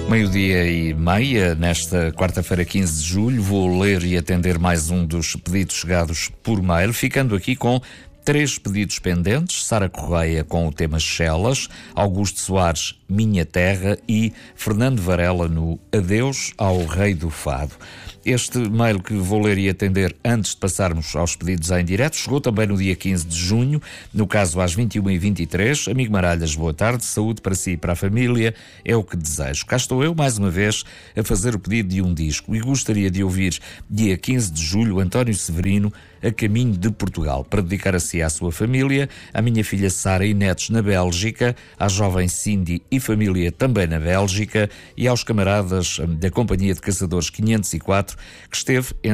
12:30, nesta quarta-feira, 15 de julho, vou ler e atender mais um dos pedidos chegados por mail, ficando aqui com 3 pedidos pendentes: Sara Correia com o tema Chelas, Augusto Soares, Minha Terra, e Fernando Varela no Adeus ao Rei do Fado. Este mail que vou ler e atender antes de passarmos aos pedidos em direto chegou também no dia 15 de junho, no caso às 21h23. Amigo Maralhas, boa tarde, saúde para si e para a família, é o que desejo. Cá estou eu, mais uma vez, a fazer o pedido de um disco e gostaria de ouvir, dia 15 de julho, António Severino, A Caminho de Portugal, para dedicar a si e à sua família, à minha filha Sara e netos na Bélgica, à jovem Cindy e família também na Bélgica e aos camaradas da Companhia de Caçadores 504, que esteve